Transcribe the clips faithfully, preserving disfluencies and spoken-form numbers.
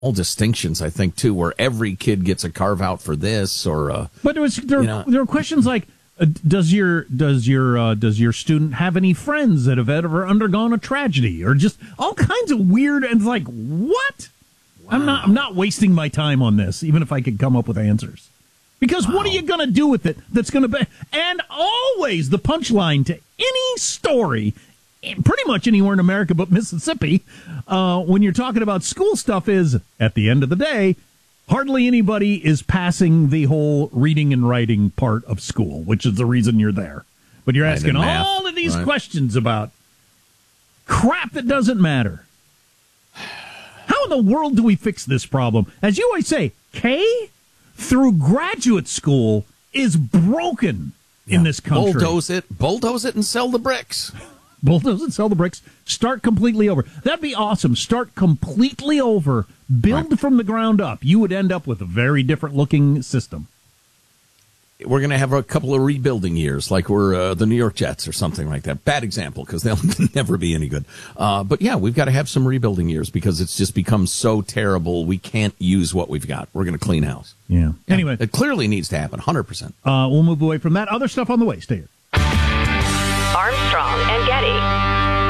all distinctions, I think, too, where every kid gets a carve out for this or. Uh, but it was there. You know, there were questions like, uh, does your does your uh, does your student have any friends that have ever undergone a tragedy, or just all kinds of weird and like what? Wow. I'm not I'm not wasting my time on this, even if I could come up with answers. Because wow. What are you going to do with it that's going to be... And always the punchline to any story, pretty much anywhere in America but Mississippi, uh, when you're talking about school stuff is, at the end of the day, hardly anybody is passing the whole reading and writing part of school, which is the reason you're there. But you're asking all of these right. questions about crap that doesn't matter. How in the world do we fix this problem? As you always say, K... through graduate school is broken yeah. in this country. Bulldoze it, bulldoze it, and sell the bricks. Bulldoze it, sell the bricks. Start completely over. That'd be awesome. Start completely over. Build right. from the ground up. You would end up with a very different looking system. We're going to have a couple of rebuilding years, like we're uh, the New York Jets or something like that. Bad example, because they'll never be any good. Uh, but, yeah, we've got to have some rebuilding years because it's just become so terrible we can't use what we've got. We're going to clean house. Yeah. yeah. Anyway. It clearly needs to happen, one hundred percent. Uh, we'll move away from that. Other stuff on the way. Stay here. Armstrong and Getty.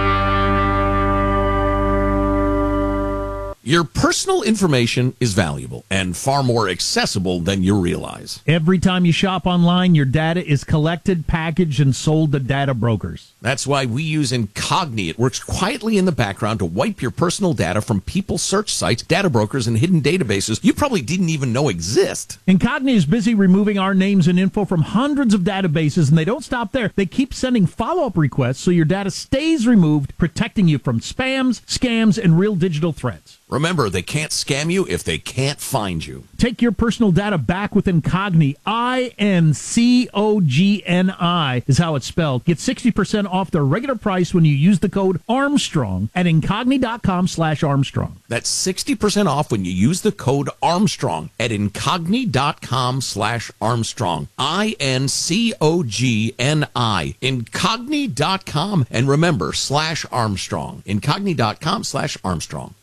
Your personal information is valuable and far more accessible than you realize. Every time you shop online, your data is collected, packaged, and sold to data brokers. That's why we use Incogni. It works quietly in the background to wipe your personal data from people search sites, data brokers, and hidden databases you probably didn't even know exist. Incogni is busy removing our names and info from hundreds of databases, and they don't stop there. They keep sending follow-up requests so your data stays removed, protecting you from spams, scams, and real digital threats. Remember, they can't scam you if they can't find you. Take your personal data back with Incogni. I N C O G N I is how it's spelled. Get sixty percent off their regular price when you use the code Armstrong at Incogni.com slash Armstrong. That's sixty percent off when you use the code Armstrong at Incogni.com slash Armstrong. I N C O G N I. Incogni dot com. And remember, slash Armstrong. Incogni.com slash Armstrong.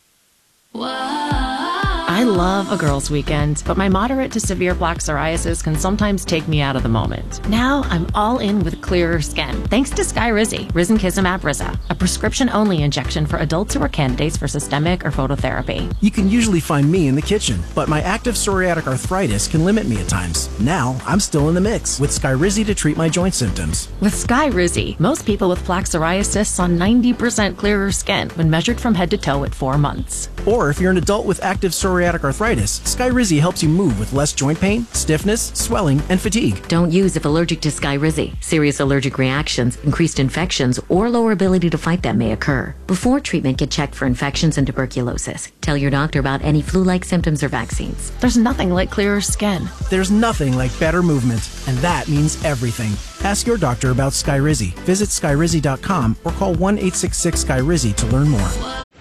I love a girls' weekend, but my moderate to severe plaque psoriasis can sometimes take me out of the moment. Now I'm all in with clearer skin, thanks to Skyrizi, Risankizumab Riza, a prescription-only injection for adults who are candidates for systemic or phototherapy. You can usually find me in the kitchen, but my active psoriatic arthritis can limit me at times. Now I'm still in the mix with Skyrizi to treat my joint symptoms. With Skyrizi, most people with plaque psoriasis saw ninety percent clearer skin when measured from head to toe at four months. Or if you're an adult with active psoriatic arthritis, Skyrizi helps you move with less joint pain, stiffness, swelling, and fatigue. Don't use if allergic to Skyrizi. Serious allergic reactions, increased infections, or lower ability to fight them may occur. Before treatment, get checked for infections and tuberculosis. Tell your doctor about any flu-like symptoms or vaccines. There's nothing like clearer skin. There's nothing like better movement, and that means everything. Ask your doctor about Skyrizi. Visit Skyrizi dot com or call one eight six six Skyrizi to learn more.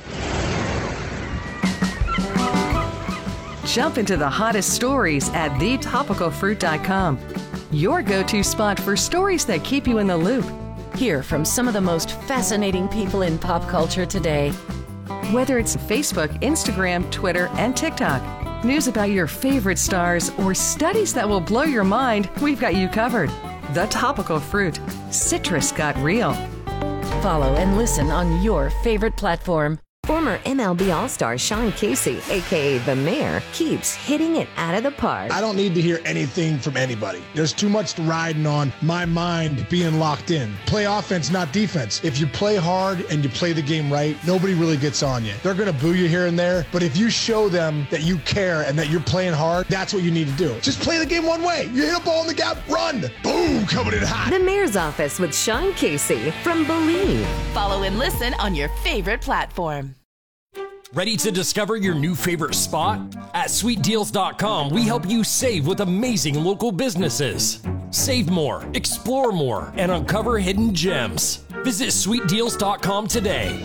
Jump into the hottest stories at the topical fruit dot com. Your go-to spot for stories that keep you in the loop. Hear from some of the most fascinating people in pop culture today. Whether it's Facebook, Instagram, Twitter, and TikTok, news about your favorite stars, or studies that will blow your mind, we've got you covered. The Topical Fruit. Citrus got real. Follow and listen on your favorite platform. Former M L B All-Star Sean Casey, a k a. The Mayor, keeps hitting it out of the park. I don't need to hear anything from anybody. There's too much riding on my mind being locked in. Play offense, not defense. If you play hard and you play the game right, nobody really gets on you. They're going to boo you here and there, but if you show them that you care and that you're playing hard, that's what you need to do. Just play the game one way. You hit a ball in the gap, run. Boom, coming in hot. The Mayor's Office with Sean Casey from Believe. Follow and listen on your favorite platform. Ready to discover your new favorite spot? At sweet deals dot com, we help you save with amazing local businesses. Save more, explore more, and uncover hidden gems. Visit sweet deals dot com today.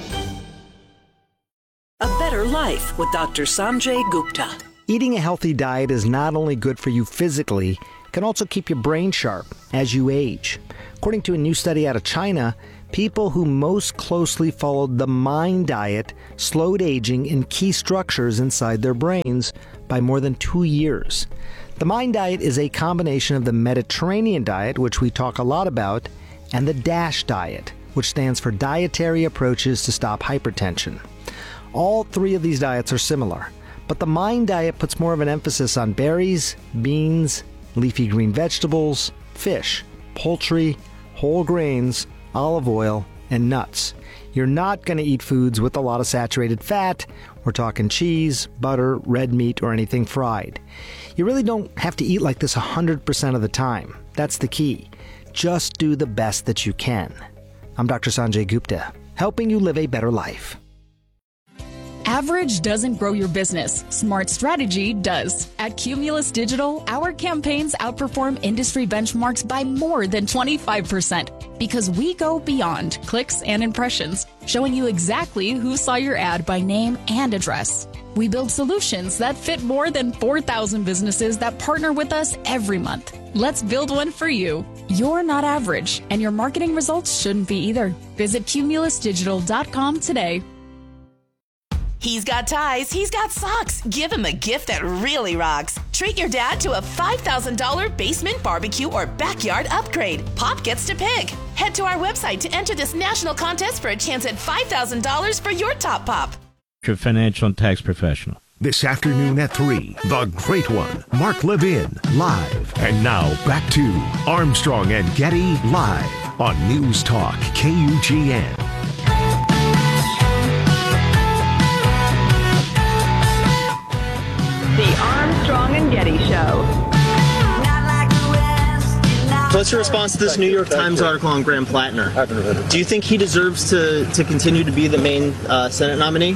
A Better Life with Doctor Sanjay Gupta. Eating a healthy diet is not only good for you physically, it can also keep your brain sharp as you age. According to a new study out of China, people who most closely followed the MIND diet slowed aging in key structures inside their brains by more than two years. The MIND diet is a combination of the Mediterranean diet, which we talk a lot about, and the DASH diet, which stands for Dietary Approaches to Stop Hypertension. All three of these diets are similar, but the MIND diet puts more of an emphasis on berries, beans, leafy green vegetables, fish, poultry, whole grains, olive oil, and nuts. You're not going to eat foods with a lot of saturated fat. We're talking cheese, butter, red meat, or anything fried. You really don't have to eat like this one hundred percent of the time. That's the key. Just do the best that you can. I'm Doctor Sanjay Gupta, helping you live a better life. Average doesn't grow your business. Smart strategy does. At Cumulus Digital, our campaigns outperform industry benchmarks by more than twenty-five percent because we go beyond clicks and impressions, showing you exactly who saw your ad by name and address. We build solutions that fit more than four thousand businesses that partner with us every month. Let's build one for you. You're not average, and your marketing results shouldn't be either. Visit cumulus digital dot com today. He's got ties, he's got socks. Give him a gift that really rocks. Treat your dad to a five thousand dollars basement barbecue or backyard upgrade. Pop gets to pick. Head to our website to enter this national contest for a chance at five thousand dollars for your top pop. Financial and tax professional. This afternoon at three, the great one, Mark Levin, live. And now back to Armstrong and Getty live on News Talk K U G N. The Armstrong and Getty Show. What's your response to this New York Times article on Graham Plattner? Do you think he deserves to, to continue to be the main uh, Senate nominee?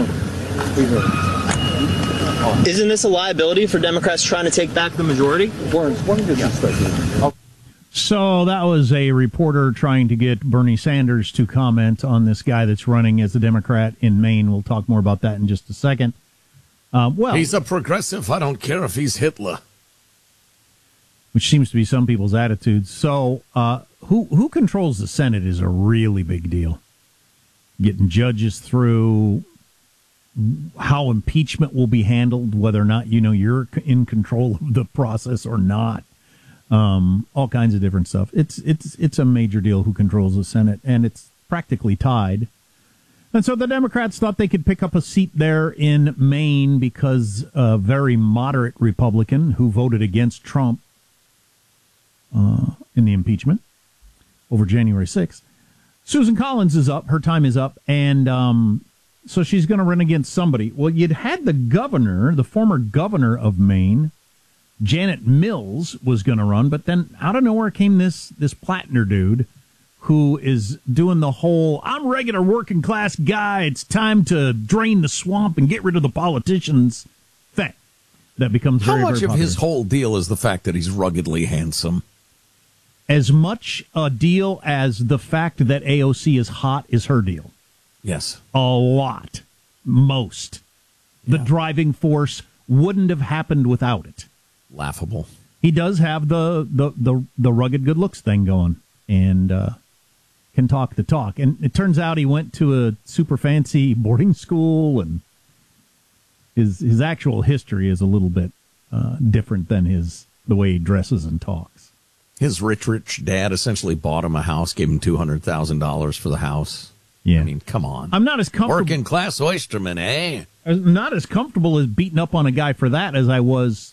Isn't this a liability for Democrats trying to take back the majority? So that was a reporter trying to get Bernie Sanders to comment on this guy that's running as a Democrat in Maine. We'll talk more about that in just a second. Uh, well, he's a progressive. I don't care if he's Hitler. Which seems to be some people's attitudes. So uh, who who controls the Senate is a really big deal. Getting judges through, how impeachment will be handled, whether or not you know you're in control of the process or not. Um, all kinds of different stuff. It's it's it's a major deal who controls the Senate, and it's practically tied. And so the Democrats thought they could pick up a seat there in Maine because a very moderate Republican who voted against Trump uh, in the impeachment over January sixth. Susan Collins is up. Her time is up. And um, so she's going to run against somebody. Well, you'd had the governor, the former governor of Maine, Janet Mills, was going to run. But then out of nowhere came this, this Plattner dude, who is doing the whole, I'm a regular working class guy, it's time to drain the swamp and get rid of the politicians thing. That becomes very, How much very of his popular. whole deal is the fact that he's ruggedly handsome? As much a deal as the fact that A O C is hot is her deal. Yes. A lot. Most. The Yeah. driving force wouldn't have happened without it. Laughable. He does have the, the, the, the rugged good looks thing going. And, uh, can talk the talk. And it turns out he went to a super fancy boarding school, and his his actual history is a little bit uh, different than his the way he dresses and talks. His rich, rich dad essentially bought him a house, gave him two hundred thousand dollars for the house. Yeah. I mean, come on. I'm not as comfortable. Working class oysterman, eh? I'm not as comfortable as beating up on a guy for that as I was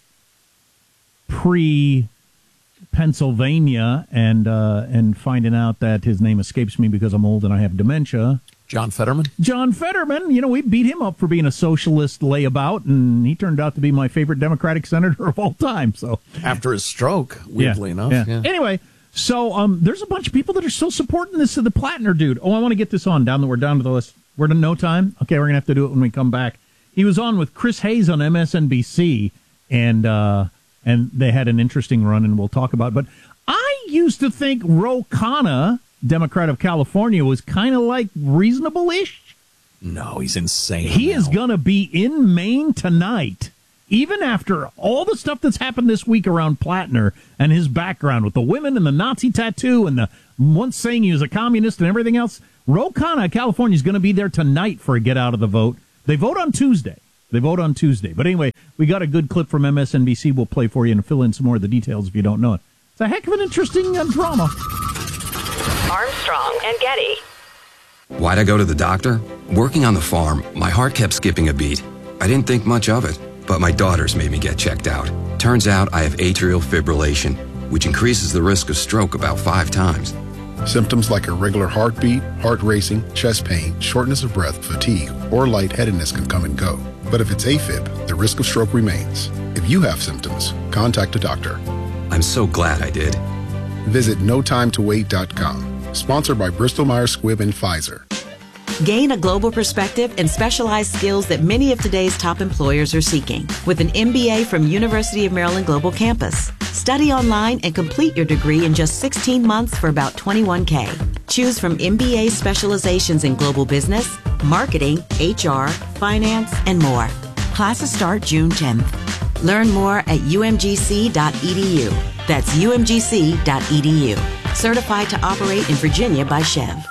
pre Pennsylvania and uh, and finding out that his name escapes me because I'm old and I have dementia. John Fetterman? John Fetterman. You know, we beat him up for being a socialist layabout, and he turned out to be my favorite Democratic senator of all time. So after his stroke, weirdly yeah, enough. Yeah. Yeah. Anyway, so um, there's a bunch of people that are still supporting this of the Plattner dude. Oh, I want to get this on. Down the, we're down to the list. We're to no time? Okay, we're going to have to do it when we come back. He was on with Chris Hayes on M S N B C, and uh, and they had an interesting run, and we'll talk about it. But I used to think Ro Khanna, Democrat of California, was kind of like reasonable-ish. No, he's insane. He now. is going to be in Maine tonight even after all the stuff that's happened this week around Plattner and his background with the women and the Nazi tattoo and the once saying he was a communist and everything else, Ro Khanna of California is going to be there tonight for a get out of the vote. They vote on Tuesday. They vote on Tuesday. But anyway, we got a good clip from M S N B C we'll play for you and fill in some more of the details if you don't know it. It's a heck of an interesting uh, drama. Armstrong and Getty. Why'd I go to the doctor? Working on the farm, my heart kept skipping a beat. I didn't think much of it, but my daughters made me get checked out. Turns out I have atrial fibrillation, which increases the risk of stroke about five times. Symptoms like irregular heartbeat, heart racing, chest pain, shortness of breath, fatigue, or lightheadedness can come and go. But if it's AFib, the risk of stroke remains. If you have symptoms, contact a doctor. I'm so glad I did. Visit no time to wait dot com. Sponsored by Bristol Myers Squibb and Pfizer. Gain a global perspective and specialized skills that many of today's top employers are seeking with an M B A from University of Maryland Global Campus. Study online and complete your degree in just sixteen months for about twenty-one K. Choose from M B A specializations in global business, marketing, H R, finance, and more. Classes start June tenth. Learn more at U M G C dot E D U. That's U M G C dot E D U. Certified to operate in Virginia by Chev.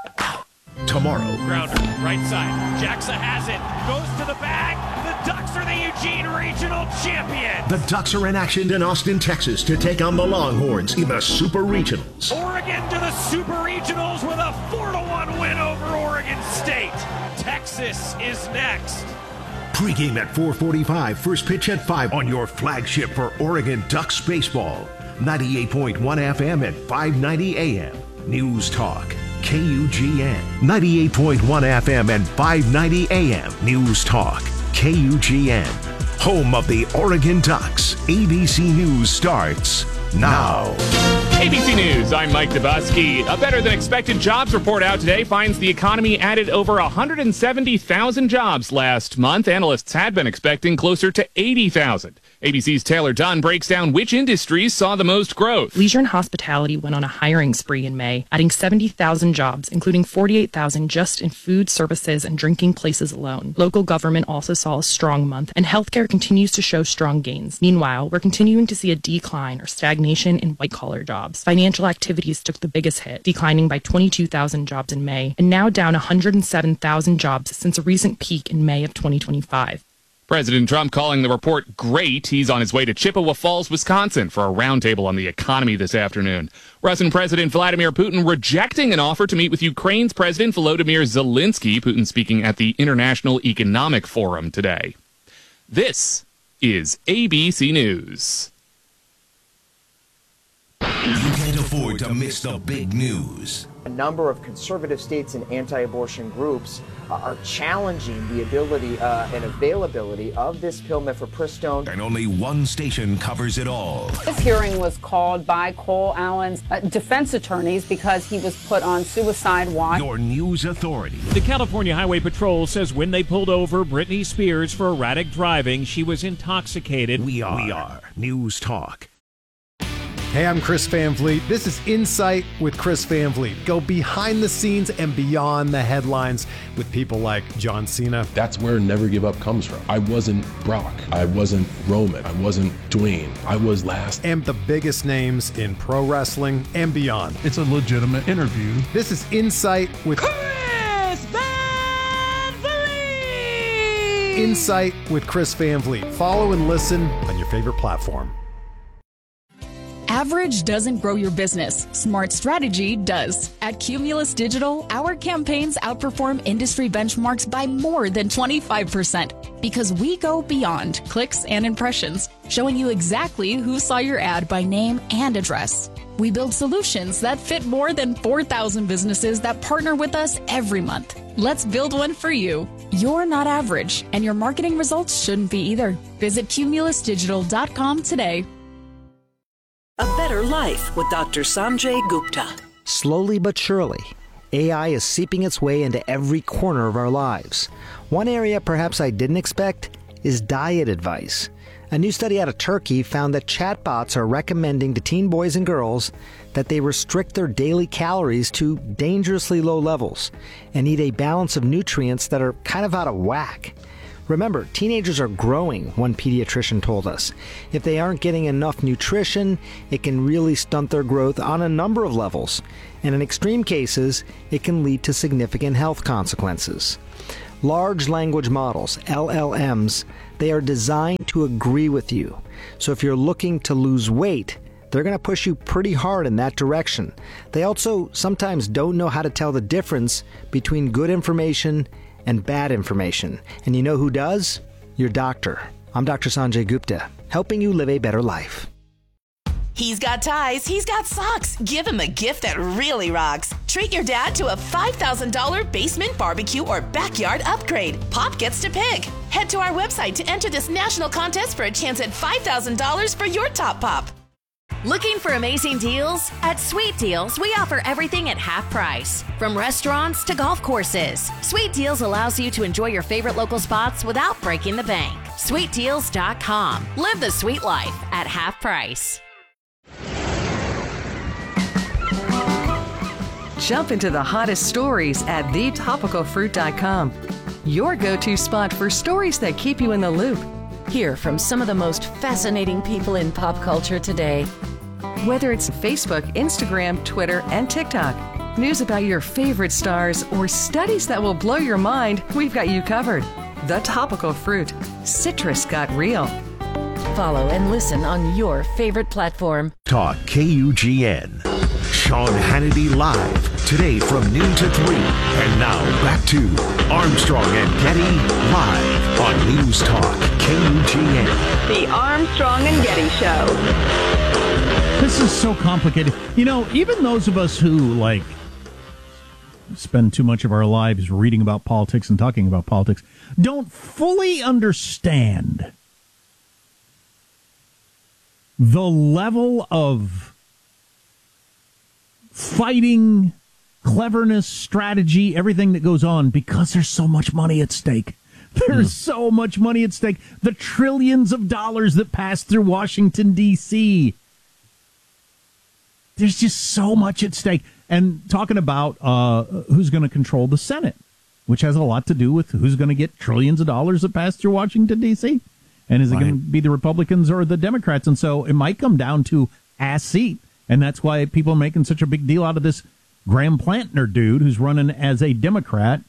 Tomorrow. Grounder, right side. Jackson has it. Goes to the bag. The Ducks are the Eugene Regional Champions. The Ducks are in action in Austin, Texas to take on the Longhorns in the Super Regionals. Oregon to the Super Regionals with a four to one win over Oregon State. Texas is next. Pre-game at four forty-five, first pitch at five on your flagship for Oregon Ducks baseball. ninety-eight point one F M and five ninety A M. News Talk. K U G N. ninety-eight point one F M and five ninety A M. News Talk. K U G N. Home of the Oregon Ducks. A B C News starts now. A B C News, I'm Mike Dubusky. A better-than-expected jobs report out today finds the economy added over one hundred seventy thousand jobs last month. Analysts had been expecting closer to eighty thousand. A B C's Taylor Dunn breaks down which industries saw the most growth. Leisure and hospitality went on a hiring spree in May, adding seventy thousand jobs, including forty-eight thousand just in food, services, and drinking places alone. Local government also saw a strong month, and healthcare continues to show strong gains. Meanwhile, we're continuing to see a decline or stagnation in white-collar jobs. Financial activities took the biggest hit, declining by twenty-two thousand jobs in May, and now down one hundred seven thousand jobs since a recent peak in May of twenty twenty-five. President Trump calling the report great. He's on his way to Chippewa Falls, Wisconsin for a roundtable on the economy this afternoon. Russian President Vladimir Putin rejecting an offer to meet with Ukraine's President Volodymyr Zelensky. Putin speaking at the International Economic Forum today. This is A B C News. You can't afford to miss the big news. A number of conservative states and anti-abortion groups uh, are challenging the ability uh, and availability of this pill, mifepristone. And only one station covers it all. This hearing was called by Cole Allen's uh, defense attorneys because he was put on suicide watch. Your news authority. The California Highway Patrol says when they pulled over Britney Spears for erratic driving, she was intoxicated. We are. We are. News Talk. Hey, I'm Chris Van Vliet. This is Insight with Chris Van Vliet. Go behind the scenes and beyond the headlines with people like John Cena. That's where Never Give Up comes from. I wasn't Brock. I wasn't Roman. I wasn't Dwayne. I was last. And the biggest names in pro wrestling and beyond. It's a legitimate interview. This is Insight with Chris Van Vliet. Insight with Chris Van Vliet. Follow and listen on your favorite platform. Average doesn't grow your business. Smart strategy does. At Cumulus Digital, our campaigns outperform industry benchmarks by more than twenty-five percent because we go beyond clicks and impressions, showing you exactly who saw your ad by name and address. We build solutions that fit more than four thousand businesses that partner with us every month. Let's build one for you. You're not average, and your marketing results shouldn't be either. Visit cumulus digital dot com today. A Better Life with Doctor Sanjay Gupta. Slowly but surely, A I is seeping its way into every corner of our lives. One area perhaps I didn't expect is diet advice. A new study out of Turkey found that chatbots are recommending to teen boys and girls that they restrict their daily calories to dangerously low levels and eat a balance of nutrients that are kind of out of whack. Remember, teenagers are growing, one pediatrician told us. If they aren't getting enough nutrition, it can really stunt their growth on a number of levels. And in extreme cases, it can lead to significant health consequences. Large language models, L L Ms, they are designed to agree with you. So if you're looking to lose weight, they're going to push you pretty hard in that direction. They also sometimes don't know how to tell the difference between good information and bad information. And you know who does? Your doctor. I'm Doctor Sanjay Gupta, helping you live a better life. He's got ties, he's got socks. Give him a gift that really rocks. Treat your dad to a five thousand dollars basement barbecue or backyard upgrade. Pop gets to pick. Head to our website to enter this national contest for a chance at five thousand dollars for your top pop. Looking for amazing deals? At Sweet Deals, we offer everything at half price. From restaurants to golf courses, Sweet Deals allows you to enjoy your favorite local spots without breaking the bank. sweet deals dot com. Live the sweet life at half price. Jump into the hottest stories at the topical fruit dot com. Your go-to spot for stories that keep you in the loop. Hear from some of the most fascinating people in pop culture today. Whether it's Facebook, Instagram, Twitter, and TikTok, news about your favorite stars, or studies that will blow your mind, we've got you covered. The Topical Fruit. Citrus got real. Follow and listen on your favorite platform. Talk K U G N. Sean Hannity live today from noon to three. And now back to Armstrong and Getty live on News Talk K U G N. The Armstrong and Getty Show. This is so complicated. You know, even those of us who, like, spend too much of our lives reading about politics and talking about politics don't fully understand the level of fighting, cleverness, strategy, everything that goes on, because there's so much money at stake. There's mm. so much money at stake. The trillions of dollars that pass through Washington, D C There's just so much at stake. And talking about uh, who's going to control the Senate, which has a lot to do with who's going to get trillions of dollars that pass through Washington, D C And is it right. going to be the Republicans or the Democrats? And so it might come down to a seat. And that's why people are making such a big deal out of this Graham Plantner dude who's running as a Democrat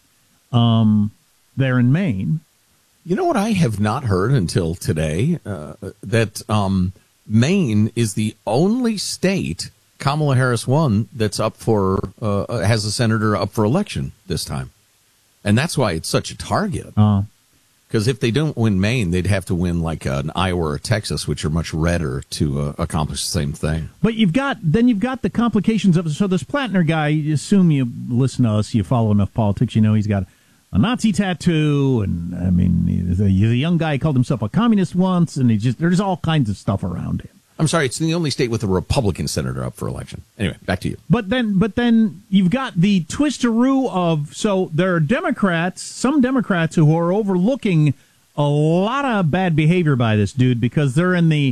um, there in Maine. You know what I have not heard until today? Uh, that um, Maine is the only state Kamala Harris won that's up for, uh, has a senator up for election this time. And that's why it's such a target. Uh Because if they don't win Maine, they'd have to win like an Iowa or Texas, which are much redder to uh, accomplish the same thing. But you've got then you've got the complications of so this Plantner guy. You assume you listen to us, you follow enough politics, you know he's got a Nazi tattoo, and I mean he's a, he's a young guy. He called himself a communist once, and he just there's all kinds of stuff around him. I'm sorry, it's the only state with a Republican senator up for election. Anyway, back to you. But then, but then you've got the twisteroo of so there are Democrats, some Democrats who are overlooking a lot of bad behavior by this dude because they're in the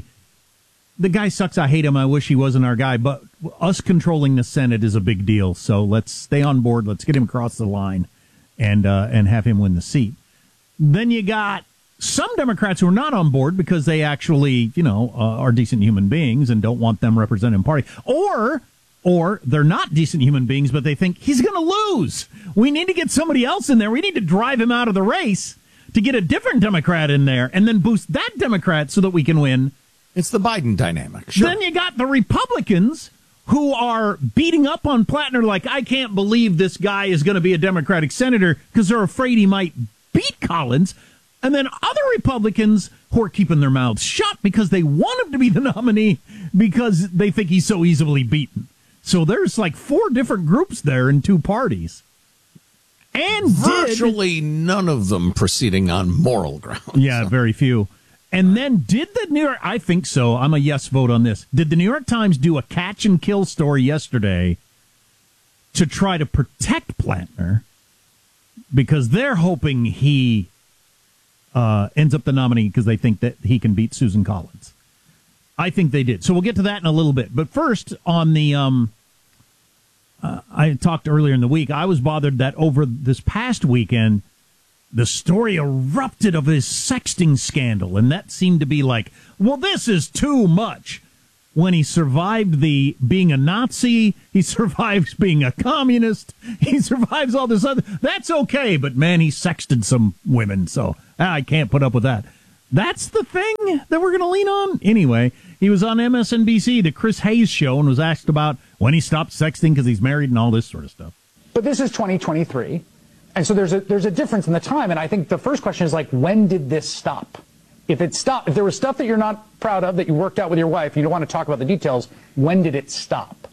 the guy sucks. I hate him. I wish he wasn't our guy. But us controlling the Senate is a big deal. So let's stay on board. Let's get him across the line and uh, and have him win the seat. Then you got some Democrats who are not on board because they actually, you know, uh, are decent human beings and don't want them representing party. Or or they're not decent human beings, but they think he's going to lose. We need to get somebody else in there. We need to drive him out of the race to get a different Democrat in there and then boost that Democrat so that we can win. It's the Biden dynamic. Sure. Then you got the Republicans who are beating up on Plantner like, I can't believe this guy is going to be a Democratic senator because they're afraid he might beat Collins. And then other Republicans who are keeping their mouths shut because they want him to be the nominee because they think he's so easily beaten. So there's like four different groups there in two parties. And virtually did, none of them proceeding on moral grounds. Yeah, very few. And then did the New York, I think so, I'm a yes vote on this. Did the New York Times do a catch and kill story yesterday to try to protect Plantner? Because they're hoping he uh, ends up the nominee because they think that he can beat Susan Collins. I think they did. So we'll get to that in a little bit. But first, on the, um, uh, I talked earlier in the week, I was bothered that over this past weekend, the story erupted of his sexting scandal, and that seemed to be like, well, this is too much. When he survived the being a Nazi, he survives being a communist, he survives all this other. That's okay, but man, he sexted some women, so I can't put up with that. That's the thing that we're going to lean on? Anyway, he was on M S N B C, the Chris Hayes show, and was asked about when he stopped sexting because he's married and all this sort of stuff. But this is twenty twenty-three, and so there's a there's a difference in the time, and I think the first question is like, when did this stop? If it stopped, if there was stuff that you're not proud of that you worked out with your wife, and you don't want to talk about the details, when did it stop?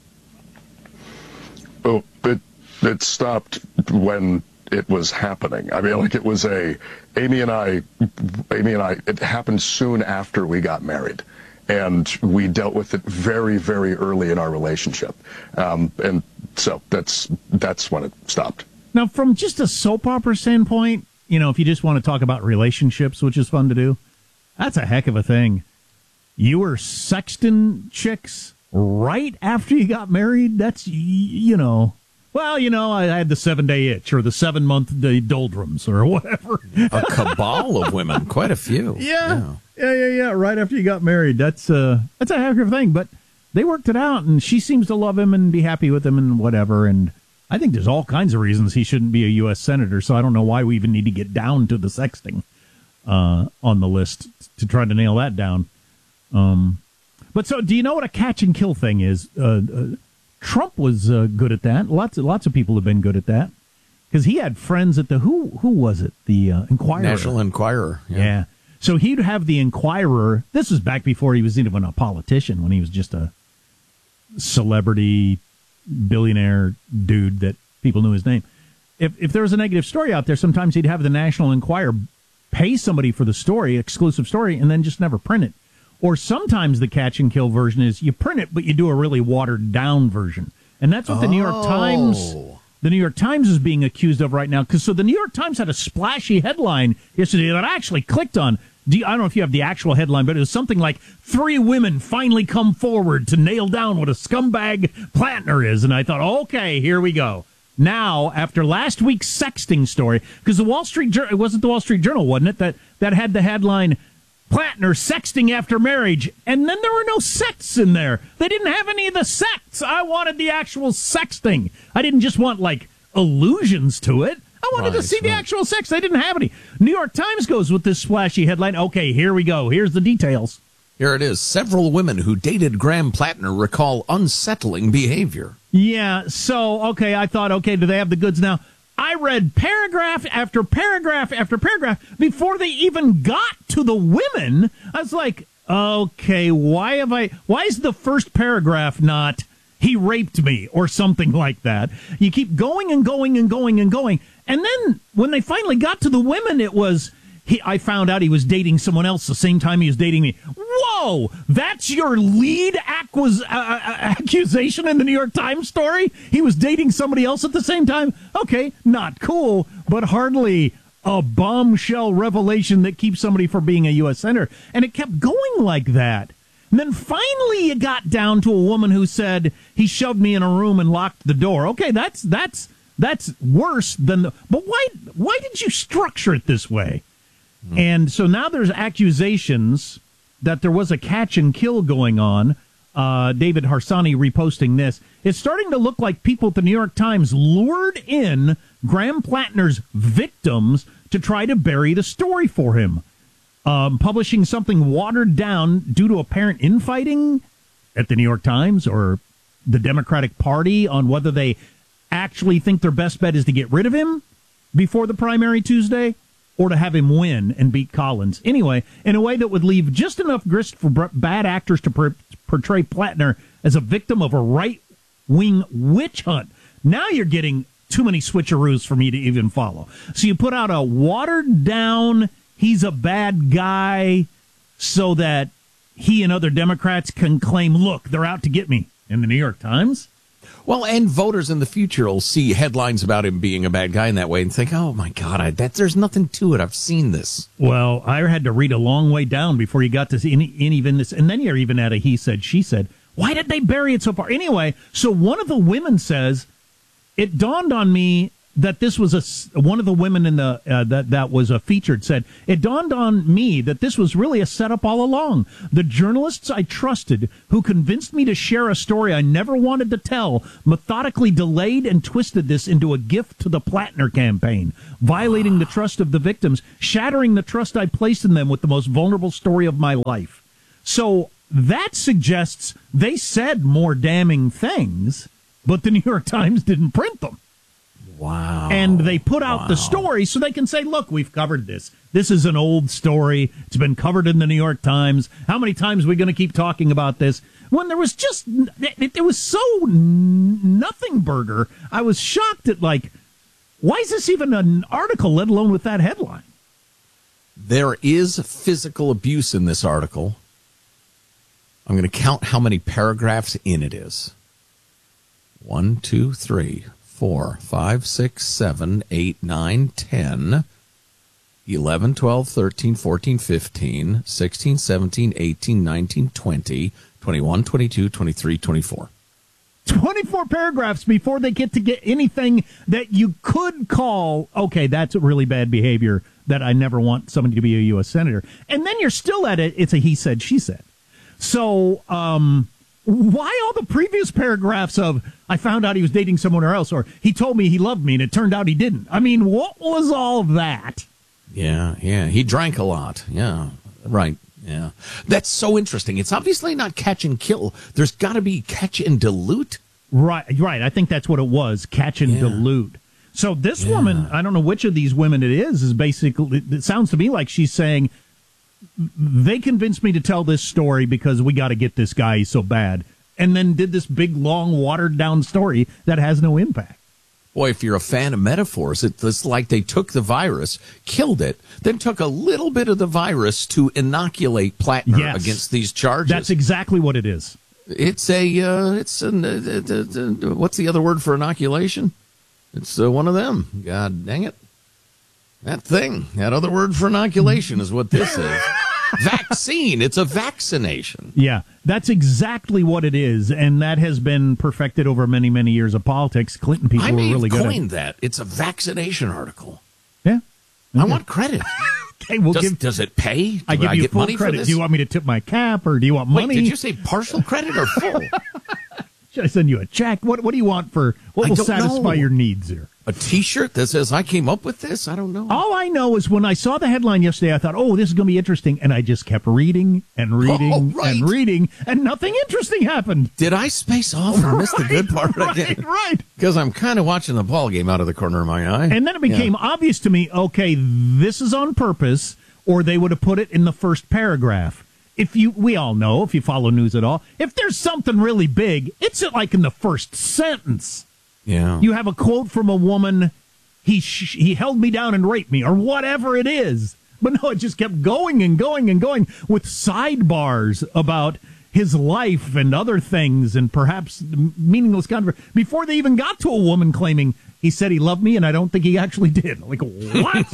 Oh, it it stopped when it was happening. I mean, like it was a Amy and I, Amy and I. It happened soon after we got married, and we dealt with it very, very early in our relationship, um, and so that's that's when it stopped. Now, from just a soap opera standpoint, you know, if you just want to talk about relationships, which is fun to do. That's a heck of a thing. You were sexting chicks right after you got married? That's, you know, well, you know, I had the seven-day itch or the seven-month doldrums or whatever. A cabal of women, quite a few. Yeah, yeah, yeah, yeah, yeah. Right after you got married. That's, uh, that's a heck of a thing. But they worked it out, and she seems to love him and be happy with him and whatever. And I think there's all kinds of reasons he shouldn't be a U S senator, so I don't know why we even need to get down to the sexting uh, on the list to try to nail that down. Um, but so, do you know what a catch and kill thing is? Uh, uh, Trump was uh, good at that. Lots of lots of people have been good at that because he had friends at the who who was it? The uh, Enquirer, National Enquirer. Yeah. yeah. So he'd have the Enquirer. This was back before he was even a politician. When he was just a celebrity billionaire dude that people knew his name. If if there was a negative story out there, sometimes he'd have the National Enquirer pay somebody for the story, exclusive story, and then just never print it. Or sometimes the catch and kill version is you print it, but you do a really watered down version. And that's what the New York Times, the New York Times is being accused of right now. Because so the New York Times had a splashy headline yesterday that I actually clicked on. Do you, I don't know if you have the actual headline, but it was something like three women finally come forward to nail down what a scumbag Plattner is. And I thought, okay, here we go. Now, after last week's sexting story, because the Wall Street Journal, it wasn't the Wall Street Journal, wasn't it, that, that had the headline, Plattner sexting after marriage, and then there were no sects in there. They didn't have any of the sects. I wanted the actual sexting. I didn't just want, like, allusions to it. I wanted right, to see right. the actual sex. They didn't have any. New York Times goes with this splashy headline. Okay, here we go. Here's the details. Here it is. Several women who dated Graham Plattner recall unsettling behavior. Yeah, so, okay, I thought, okay, do they have the goods now? I read paragraph after paragraph after paragraph before they even got to the women. I was like, okay, why have I, why is the first paragraph not, he raped me or something like that? You keep going and going and going and going. And then when they finally got to the women, it was, he, I found out he was dating someone else the same time he was dating me. Whoa, that's your lead acquis- uh, accusation in the New York Times story? He was dating somebody else at the same time? Okay, not cool, but hardly a bombshell revelation that keeps somebody from being a U S senator. And it kept going like that. And then finally you got down to a woman who said, he shoved me in a room and locked the door. Okay, that's that's that's worse than the... But why why did you structure it this way? Mm. And so now there's accusations that there was a catch and kill going on. Uh, David Harsanyi reposting this. It's starting to look like people at the New York Times lured in Graham Plattner's victims to try to bury the story for him. Um, publishing something watered down due to apparent infighting at the New York Times or the Democratic Party on whether they actually think their best bet is to get rid of him before the primary Tuesday or to have him win and beat Collins. Anyway, in a way that would leave just enough grist for b- bad actors to per- portray Plattner as a victim of a right-wing witch hunt. Now you're getting too many switcheroos for me to even follow. So you put out a watered-down, he's a bad guy, so that he and other Democrats can claim, look, they're out to get me in the New York Times? Well, and voters in the future will see headlines about him being a bad guy in that way and think, oh, my God, I, that, there's nothing to it. I've seen this. Well, I had to read a long way down before you got to see any, any even this. And then you're even at a he said, she said. Why did they bury it so far? Anyway, so one of the women says, it dawned on me that this was a one of the women in the uh, that that was uh, featured said, it dawned on me that this was really a setup all along. The journalists I trusted, who convinced me to share a story I never wanted to tell, methodically delayed and twisted this into a gift to the Plattner campaign, violating the trust of the victims, shattering the trust I placed in them with the most vulnerable story of my life. So that suggests they said more damning things, but the New York Times didn't print them. Wow. And they put out wow. the story so they can say, look, we've covered this. This is an old story. It's been covered in the New York Times. How many times are we going to keep talking about this? When there was just, it, it was so nothing burger. I was shocked at, like, why is this even an article, let alone with that headline? There is physical abuse in this article. I'm going to count how many paragraphs in it is. One, two, three. Four, five, six, seven, eight, nine, ten, eleven, twelve, thirteen, fourteen, fifteen, sixteen, seventeen, eighteen, nineteen, twenty, twenty-one, twenty-two, twenty-three, twenty-four. twenty-four paragraphs before they get to get anything that you could call, okay, that's really bad behavior that I never want somebody to be a U S senator. And then you're still at it. It's a he said, she said. So, um... why all the previous paragraphs of, I found out he was dating someone else, or he told me he loved me and it turned out he didn't? I mean, what was all of that? Yeah, yeah. He drank a lot. Yeah, right. Yeah. That's so interesting. It's obviously not catch and kill. There's got to be catch and dilute. Right, right. I think that's what it was, catch and yeah. dilute. So this yeah. woman, I don't know which of these women it is, is basically, it sounds to me like she's saying, they convinced me to tell this story because we got to get this guy, he's so bad. And then did this big, long, watered-down story that has no impact. Boy, if you're a fan of metaphors, it's like they took the virus, killed it, then took a little bit of the virus to inoculate Plattner yes. against these charges. That's exactly what it is. It's a, uh, it's an, uh, uh, uh, what's the other word for inoculation? It's uh, one of them. God dang it. That thing, that other word for inoculation is what this is. Vaccine. It's a vaccination. Yeah, that's exactly what it is, and that has been perfected over many, many years of politics. Clinton people I were may really have good at it. coined that. It's a vaccination article. Yeah. Okay. I want credit. Okay, we'll does, give, does it pay? Do I give I you get full money credit. for this? Do you want me to tip my cap, or do you want money? Wait, did you say partial credit or full? Should I send you a check? What What do you want for, what will satisfy know. your needs here? A T-shirt that says, I came up with this? I don't know. All I know is when I saw the headline yesterday, I thought, oh, this is going to be interesting. And I just kept reading and reading oh, right. and reading, and nothing interesting happened. Did I space off and miss the good part right, again? Right, Because I'm kind of watching the ball game out of the corner of my eye. And then it became yeah. obvious to me, okay, this is on purpose, or they would have put it in the first paragraph. If you, we all know, if you follow news at all, if there's something really big, it's like in the first sentence. Yeah. You have a quote from a woman, he sh- he held me down and raped me, or whatever it is. But no, it just kept going and going and going with sidebars about his life and other things and perhaps meaningless conversation before they even got to a woman claiming he said he loved me and I don't think he actually did. Like, what?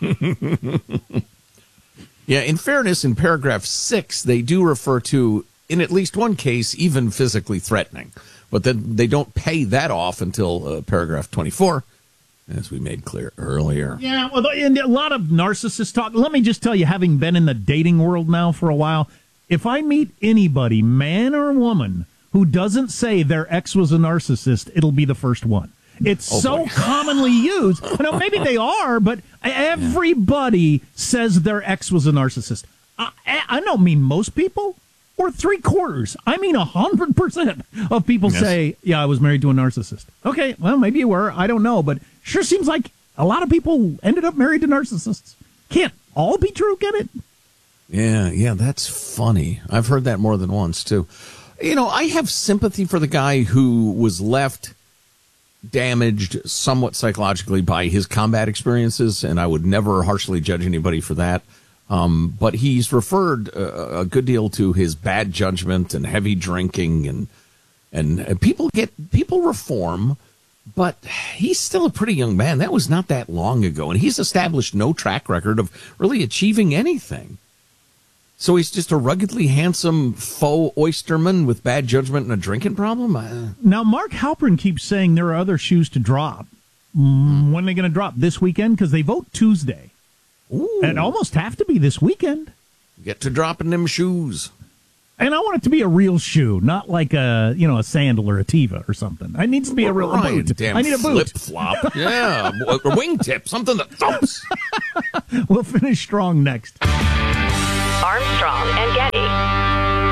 Yeah, in fairness, in paragraph six, they do refer to, in at least one case, even physically threatening. But then they don't pay that off until uh, paragraph twenty-four, as we made clear earlier. Yeah, well, and a lot of narcissist talk. Let me just tell you, having been in the dating world now for a while, if I meet anybody, man or woman, who doesn't say their ex was a narcissist, it'll be the first one. It's oh, so boy. commonly used. You know, maybe they are, but everybody says their ex was a narcissist. I, I don't mean most people or three quarters. I mean a hundred percent of people yes. say, yeah, I was married to a narcissist. Okay, well, maybe you were. I don't know, but sure seems like a lot of people ended up married to narcissists. Can't all be true, can it? Yeah, yeah, that's funny. I've heard that more than once, too. You know, I have sympathy for the guy who was left damaged somewhat psychologically by his combat experiences, and I would never harshly judge anybody for that. Um, but he's referred a, a good deal to his bad judgment and heavy drinking, and, and and people get people reform, but he's still a pretty young man. That was not that long ago, and he's established no track record of really achieving anything. So he's just a ruggedly handsome faux oysterman with bad judgment and a drinking problem? Uh, now, Mark Halperin keeps saying there are other shoes to drop. Mm, when are they going to drop? This weekend? Because they vote Tuesday. Ooh. And it almost have to be this weekend. Get to dropping them shoes. And I want it to be a real shoe, not like a you know a sandal or a Teva or something. It needs to be a real right, a boot. Damn I need a boot. Flip flop. Yeah, a wingtip, something that thumps. We'll finish strong next. Armstrong and Getty.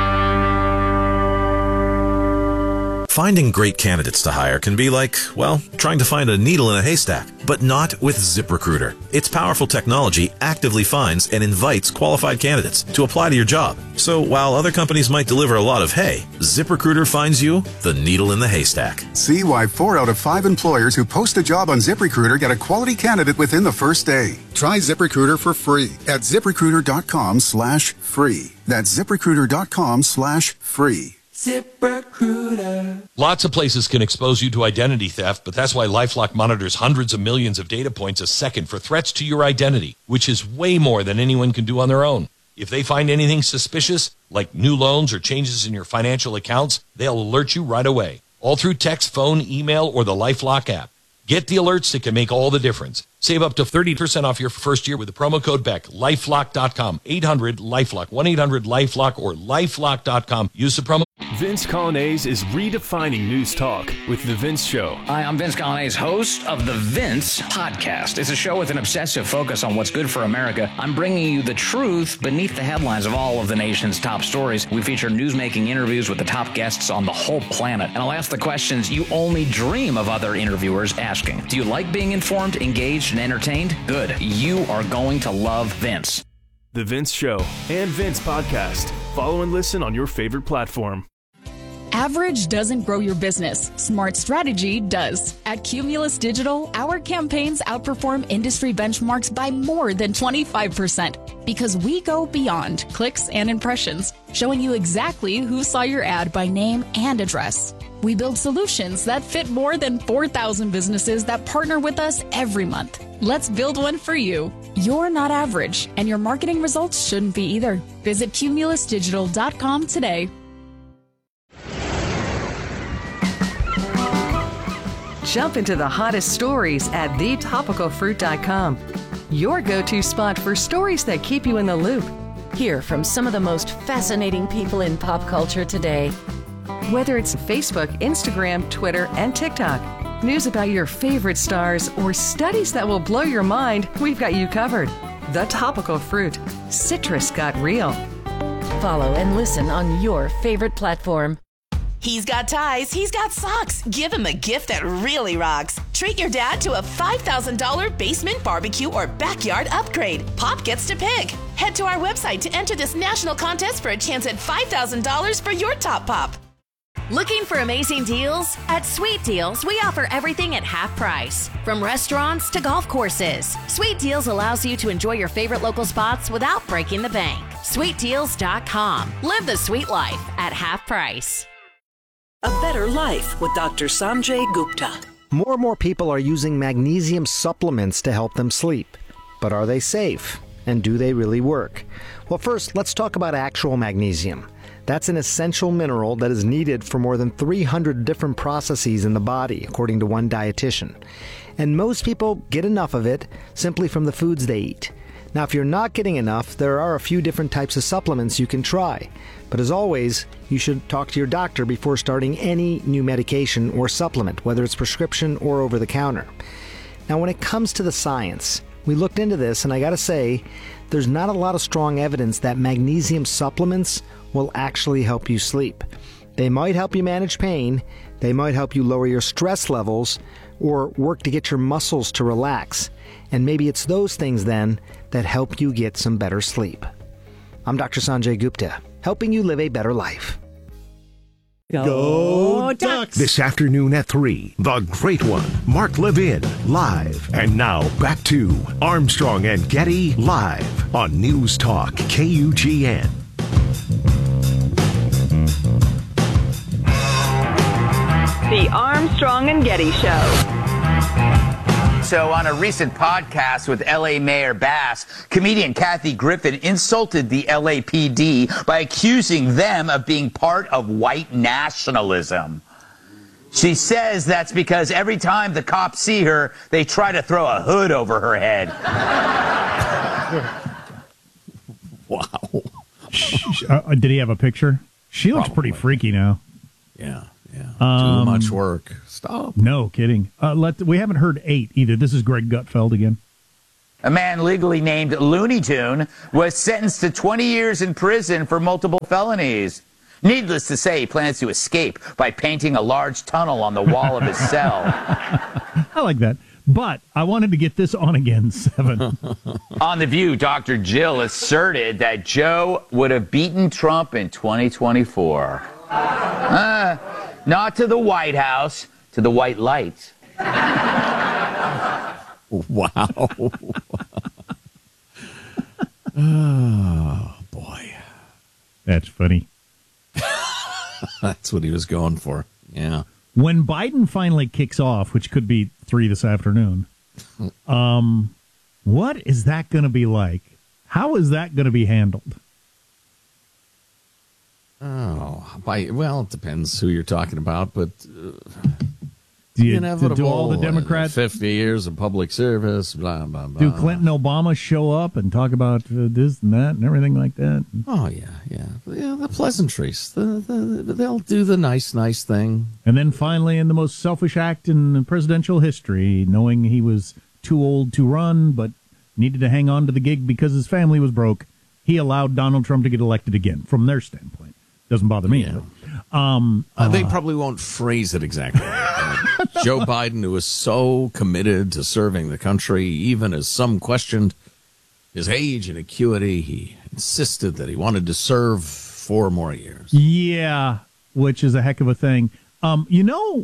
Finding great candidates to hire can be like, well, trying to find a needle in a haystack, but not with ZipRecruiter. Its powerful technology actively finds and invites qualified candidates to apply to your job. So while other companies might deliver a lot of hay, ZipRecruiter finds you the needle in the haystack. See why four out of five employers who post a job on ZipRecruiter get a quality candidate within the first day. Try ZipRecruiter for free at ZipRecruiter.com slash free. That's ZipRecruiter.com slash free. ZipRecruiter. Lots of places can expose you to identity theft, but that's why LifeLock monitors hundreds of millions of data points a second for threats to your identity, which is way more than anyone can do on their own. If they find anything suspicious, like new loans or changes in your financial accounts, they'll alert you right away, all through text, phone, email, or the LifeLock app. Get the alerts that can make all the difference. Save up to thirty percent off your first year with the promo code Beck. LifeLock dot com. eight hundred LifeLock. one eight hundred LifeLock or LifeLock dot com. Use the promo. Vince Colonnese is redefining news talk with The Vince Show. Hi, I'm Vince Colonnese, host of The Vince Podcast. It's a show with an obsessive focus on what's good for America. I'm bringing you the truth beneath the headlines of all of the nation's top stories. We feature news-making interviews with the top guests on the whole planet. And I'll ask the questions you only dream of other interviewers asking. Do you like being informed, engaged, and entertained? Good. You are going to love Vince. The Vince Show and Vince Podcast. Follow and listen on your favorite platform. Average doesn't grow your business. Smart strategy does. At Cumulus Digital, our campaigns outperform industry benchmarks by more than twenty-five percent because we go beyond clicks and impressions, showing you exactly who saw your ad by name and address. We build solutions that fit more than four thousand businesses that partner with us every month. Let's build one for you. You're not average, and your marketing results shouldn't be either. Visit cumulus digital dot com today. Jump into the hottest stories at the topical fruit dot com. Your go-to spot for stories that keep you in the loop. Hear from some of the most fascinating people in pop culture today. Whether it's Facebook, Instagram, Twitter, and TikTok, news about your favorite stars, or studies that will blow your mind, we've got you covered. The Topical Fruit. Citrus got real. Follow and listen on your favorite platform. He's got ties, he's got socks. Give him a gift that really rocks. Treat your dad to a five thousand dollars basement barbecue or backyard upgrade. Pop gets to pick. Head to our website to enter this national contest for a chance at five thousand dollars for your top pop. Looking for amazing deals? At Sweet Deals, we offer everything at half price. From restaurants to golf courses, Sweet Deals allows you to enjoy your favorite local spots without breaking the bank. sweet deals dot com. Live the sweet life at half price. A Better Life with Doctor Sanjay Gupta. More and more people are using magnesium supplements to help them sleep. But are they safe? And do they really work? Well, first, let's talk about actual magnesium. That's an essential mineral that is needed for more than three hundred different processes in the body, according to one dietitian. And most people get enough of it simply from the foods they eat. Now, if you're not getting enough, there are a few different types of supplements you can try. But as always, you should talk to your doctor before starting any new medication or supplement, whether it's prescription or over the counter. Now, when it comes to the science, we looked into this, and I gotta say, there's not a lot of strong evidence that magnesium supplements will actually help you sleep. They might help you manage pain, they might help you lower your stress levels, or work to get your muscles to relax. And maybe it's those things then that help you get some better sleep. I'm Doctor Sanjay Gupta, helping you live a better life. Go Ducks! This afternoon at three, the great one, Mark Levin, live. And now back to Armstrong and Getty live on News Talk K U G N. The Armstrong and Getty Show. So on a recent podcast with L A Mayor Bass, comedian Kathy Griffin insulted the L A P D by accusing them of being part of white nationalism. She says that's because every time the cops see her, they try to throw a hood over her head. Wow. Uh, did he have a picture? She looks Probably. pretty freaky now. Yeah, yeah. Um, Too much work. Stop. No kidding. Uh, let we haven't heard eight either. This is Greg Gutfeld again. A man legally named Looney Tune was sentenced to twenty years in prison for multiple felonies. Needless to say, he plans to escape by painting a large tunnel on the wall of his cell. I like that. But I wanted to get this on again, seven. On The View, Doctor Jill asserted that Joe would have beaten Trump in twenty twenty-four. Uh, not to the White House, to the white light. Wow. Oh, boy. That's funny. That's what he was going for. Yeah. When Biden finally kicks off, which could be three this afternoon, um, what is that going to be like? How is that going to be handled? Oh, by well, it depends who you're talking about, but uh, do, you, inevitable. do all the Democrats fifty years of public service, blah blah blah. Do Clinton, Obama show up and talk about uh, this and that and everything like that? Oh yeah, yeah, yeah. The pleasantries. The, the, they'll do the nice, nice thing. And then finally, in the most selfish act in presidential history, knowing he was too old to run but needed to hang on to the gig because his family was broke, he allowed Donald Trump to get elected again. From their standpoint, doesn't bother me. Yeah. Um, uh, uh, they probably won't phrase it exactly. Uh, Joe Biden, who is so committed to serving the country, even as some questioned his age and acuity, he insisted that he wanted to serve four more years. Yeah, which is a heck of a thing. Um, you know,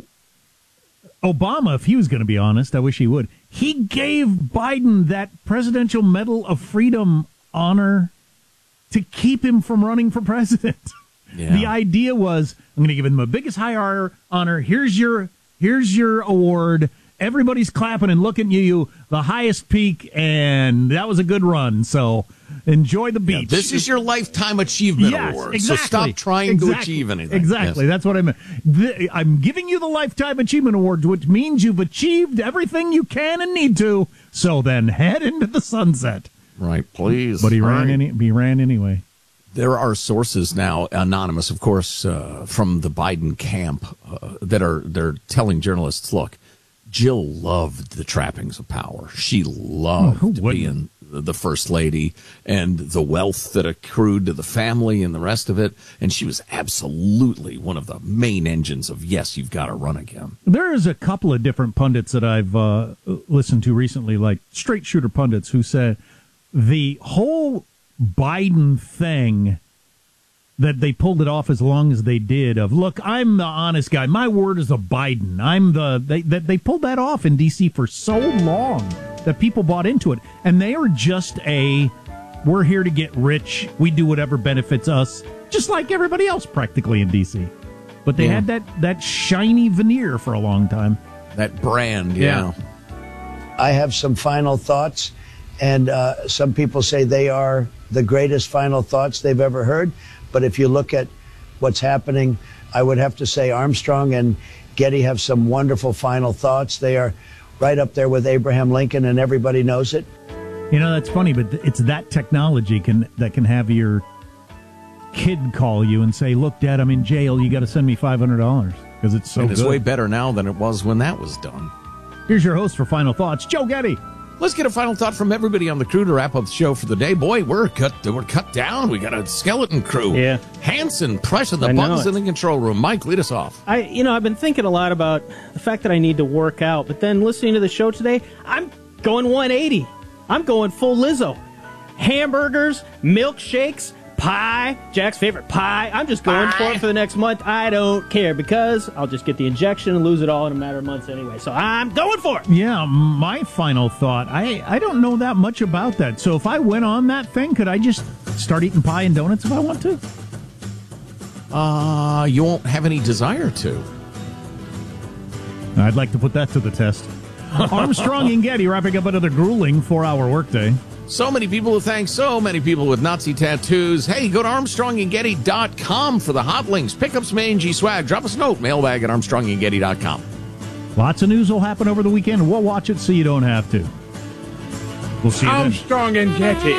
Obama, if he was going to be honest, I wish he would, he gave Biden that Presidential Medal of Freedom honor to keep him from running for president. Yeah. The idea was, I'm going to give him the biggest high honor. Here's your here's your award. Everybody's clapping and looking at you, the highest peak, and that was a good run. So enjoy the beach. Yeah, this is your Lifetime Achievement yes, Award. Exactly. So stop trying exactly. to achieve anything. Exactly. Yes. That's what I meant. The, I'm giving you the Lifetime Achievement Award, which means you've achieved everything you can and need to. So then head into the sunset. Right, please. But he All ran. right. Any, he ran anyway. There are sources now, anonymous, of course, uh, from the Biden camp, uh, that are they're telling journalists, look, Jill loved the trappings of power. She loved oh, being the first lady and the wealth that accrued to the family and the rest of it. And she was absolutely one of the main engines of, yes, you've got to run again. There is a couple of different pundits that I've uh, listened to recently, like straight shooter pundits, who said the whole Biden thing, that they pulled it off as long as they did, of, look, I'm the honest guy, my word is a Biden, I'm the they that they pulled that off in D C for so long that people bought into it, and they are just a, we're here to get rich, we do whatever benefits us, just like everybody else practically in D C. But they yeah. had that that shiny veneer for a long time, that brand. Yeah, yeah. I have some final thoughts, and uh, some people say they are the greatest final thoughts they've ever heard. But if you look at what's happening, I would have to say Armstrong and Getty have some wonderful final thoughts. They are right up there with Abraham Lincoln, and everybody knows it. You know, that's funny, but it's that technology can that can have your kid call you and say, look, Dad, I'm in jail. You got to send me five hundred dollars because it's so and it's good. way better now than it was when that was done. Here's your host for Final Thoughts, Joe Getty. Let's get a final thought from everybody on the crew to wrap up the show for the day. Boy, we're cut we're cut down. We got a skeleton crew. Yeah. Hanson pressing the I buttons know in the control room. Mike, lead us off. I, you know, I've been thinking a lot about the fact that I need to work out, but then listening to the show today, I'm going one eighty. I'm going full Lizzo. Hamburgers, milkshakes, pie, Jack's favorite pie. I'm just going pie. for it for the next month. I don't care because I'll just get the injection and lose it all in a matter of months anyway. So I'm going for it. Yeah, my final thought, I, I don't know that much about that. So if I went on that thing, could I just start eating pie and donuts if I want to? Uh, you won't have any desire to. I'd like to put that to the test. Armstrong and Getty wrapping up another grueling four-hour workday. So many people who thank so many people with Nazi tattoos. Hey, go to Armstrong and Getty dot com for the hot links. Pick up some A and G swag. Drop us a note, mailbag at Armstrong and Getty dot com. Lots of news will happen over the weekend. We'll watch it so you don't have to. We'll see you then. Armstrong and Getty.